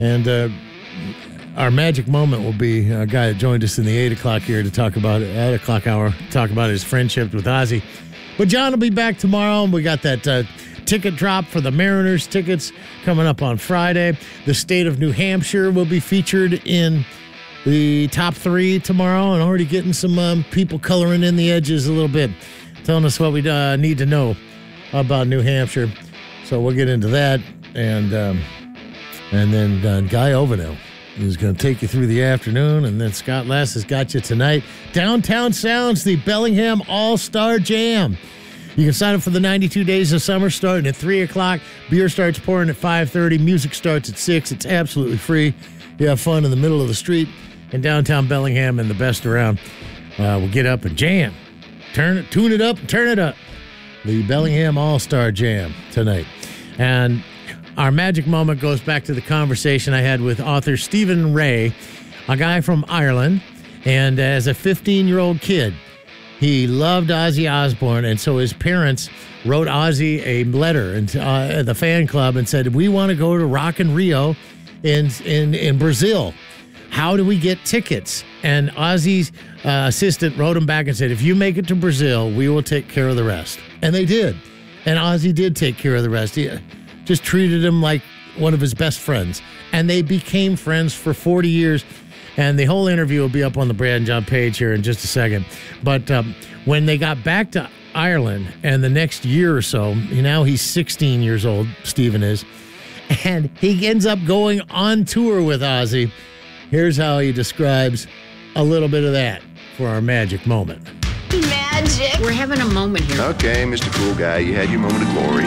And our magic moment will be a guy that joined us in the 8 o'clock here to talk about 8 o'clock hour, talk about his friendship with Ozzy. But John will be back tomorrow, and we got that ticket drop for the Mariners tickets coming up on Friday. The state of New Hampshire will be featured in the top 3 tomorrow, and already getting some people coloring in the edges a little bit, telling us what we need to know about New Hampshire. So we'll get into that, and then Guy Oveno is going to take you through the afternoon, and then Scott Lass has got you tonight. Downtown Sounds, the Bellingham All-Star Jam. You can sign up for the 92 Days of Summer starting at 3 o'clock. Beer starts pouring at 5:30. Music starts at 6. It's absolutely free. You have fun in the middle of the street in downtown Bellingham, and the best around. We'll get up and jam. Tune it up, and turn it up. The Bellingham All-Star Jam tonight. And our magic moment goes back to the conversation I had with author Stephen Ray, a guy from Ireland. And as a 15-year-old kid, he loved Ozzy Osbourne. And so his parents wrote Ozzy a letter at the fan club and said, we want to go to Rock in Rio in Brazil. How do we get tickets? And Ozzy's assistant wrote him back and said, if you make it to Brazil, we will take care of the rest. And they did. And Ozzy did take care of the rest. He just treated him like one of his best friends. And they became friends for 40 years. And the whole interview will be up on the Brad and John page here in just a second. But when they got back to Ireland, and the next year or so, now he's 16 years old, Stephen is, and he ends up going on tour with Ozzy. Here's how he describes a little bit of that for our magic moment. Magic. We're having a moment here. Okay, Mr. Cool Guy, you had your moment of glory.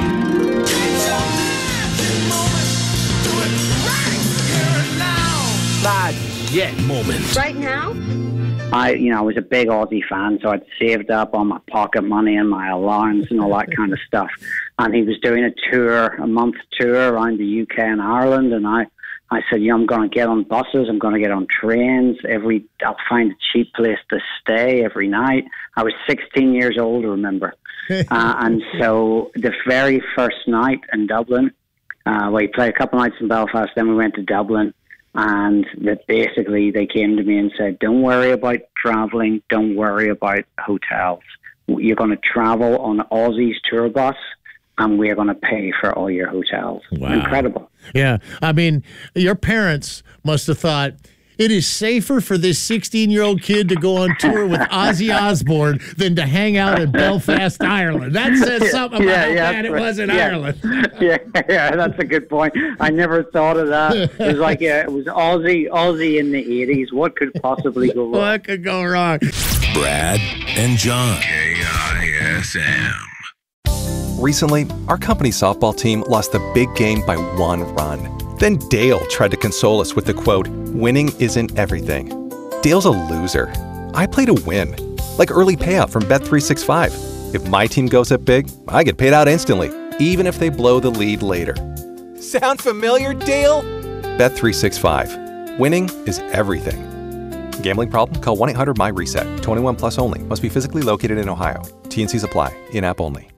Magic moment. Right now? I was a big Aussie fan, so I'd saved up all my pocket money and my allowance and all that kind of stuff. And he was doing a month tour around the UK and Ireland, and I said, I'm going to get on buses, I'm going to get on trains, I'll find a cheap place to stay every night. I was 16 years old, remember. And so the very first night in Dublin, we played a couple of nights in Belfast, then we went to Dublin, and basically they came to me and said, don't worry about travelling, don't worry about hotels. You're going to travel on Aussie's tour bus, and we're going to pay for all your hotels. Wow. Incredible. Yeah. I mean, your parents must have thought it is safer for this 16-year-old kid to go on tour with Ozzy Osbourne than to hang out in Belfast, Ireland. That says something about how bad it was in Ireland. yeah, that's a good point. I never thought of that. It was like, it was Aussie in the 80s. What could possibly go wrong? What could go wrong? Brad and John. KISM. Recently, our company softball team lost the big game by 1 run. Then Dale tried to console us with the quote, winning isn't everything. Dale's a loser. I play to win. Like early payout from Bet365. If my team goes up big, I get paid out instantly, even if they blow the lead later. Sound familiar, Dale? Bet365. Winning is everything. Gambling problem? Call 1-800-MY-RESET. 21 plus only. Must be physically located in Ohio. T&Cs apply. In-app only.